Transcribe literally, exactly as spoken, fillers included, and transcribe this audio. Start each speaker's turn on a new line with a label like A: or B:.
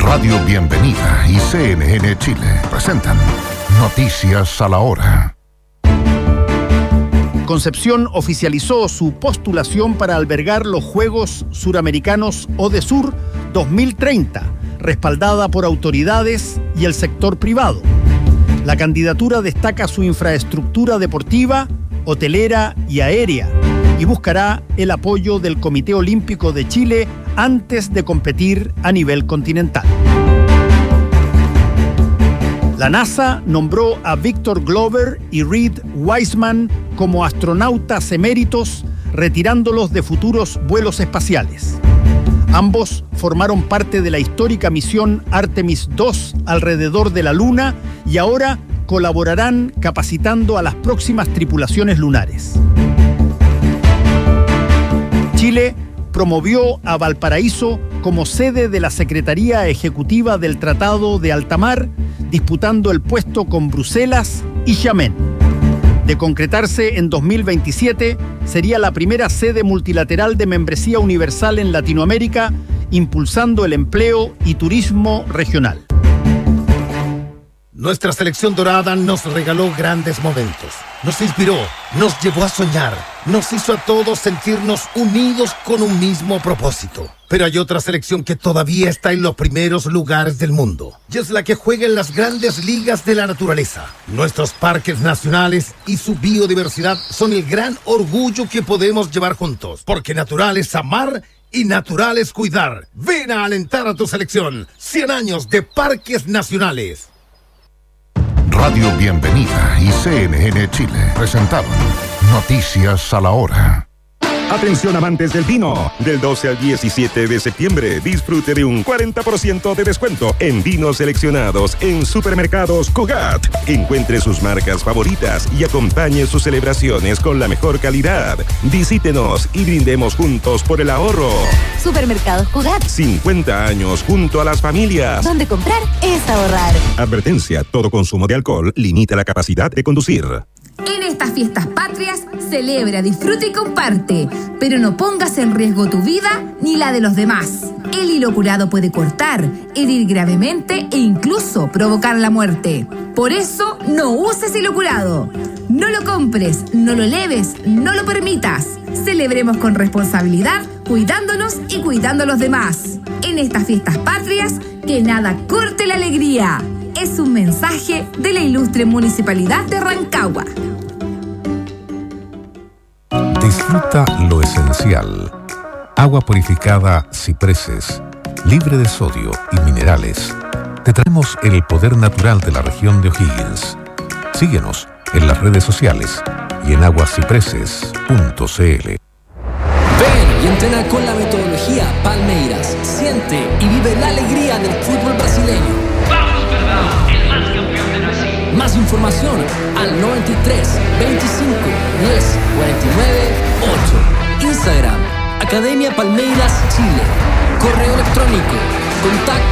A: Radio Bienvenida y C N N Chile presentan Noticias a la Hora.
B: Concepción oficializó su postulación para albergar los Juegos Suramericanos ODESUR dos mil treinta, respaldada por autoridades y el sector privado. La candidatura destaca su infraestructura deportiva, hotelera y aérea y buscará el apoyo del Comité Olímpico de Chile antes de competir a nivel continental. La NASA nombró a Victor Glover y Reed Wiseman como astronautas eméritos, retirándolos de futuros vuelos espaciales. Ambos formaron parte de la histórica misión Artemis dos alrededor de la Luna y ahora colaborarán capacitando a las próximas tripulaciones lunares. Chile promovió a Valparaíso como sede de la Secretaría Ejecutiva del Tratado de Altamar, disputando el puesto con Bruselas y Xiamén. De concretarse en dos mil veintisiete, sería la primera sede multilateral de membresía universal en Latinoamérica, impulsando el empleo y turismo regional.
C: Nuestra selección dorada nos regaló grandes momentos, nos inspiró, nos llevó a soñar, nos hizo a todos sentirnos unidos con un mismo propósito. Pero hay otra selección que todavía está en los primeros lugares del mundo, y es la que juega en las grandes ligas de la naturaleza. Nuestros parques nacionales y su biodiversidad son el gran orgullo que podemos llevar juntos, porque natural es amar y natural es cuidar. Ven a alentar a tu selección. cien años de parques nacionales.
A: Radio Bienvenida y C N N Chile presentaron Noticias a la Hora.
D: Atención amantes del vino, del doce al diecisiete de septiembre disfrute de un cuarenta por ciento de descuento en vinos seleccionados en Supermercados Cugat. Encuentre sus marcas favoritas y acompañe sus celebraciones con la mejor calidad. Visítenos y brindemos juntos por el ahorro.
E: Supermercados Cugat.
D: cincuenta años junto a las familias.
E: Donde comprar es ahorrar.
D: Advertencia, todo consumo de alcohol limita la capacidad de conducir.
F: En estas fiestas patrias, celebra, disfruta y comparte, pero no pongas en riesgo tu vida ni la de los demás. El hilo curado puede cortar, herir gravemente e incluso provocar la muerte. Por eso, no uses hilo curado. No lo compres, no lo leves, no lo permitas. Celebremos con responsabilidad, cuidándonos y cuidando a los demás. En estas fiestas patrias, que nada corte la alegría. Es un mensaje de la ilustre Municipalidad de Rancagua.
G: Disfruta lo esencial. Agua purificada Cipreses, libre de sodio y minerales. Te traemos el poder natural de la región de O'Higgins. Síguenos en las redes sociales y en aguascipreses punto c l.
H: Ven y entrena con la metodología Palmeiras. Siente y vive la alegría del fútbol brasileño.
I: ¡Vamos, verdad! El más campeón de Brasil.
H: Más información al noventa y tres, veinticinco, diez, cuarenta y nueve, ocho. Instagram, Academia Palmeiras Chile. Correo electrónico, contacto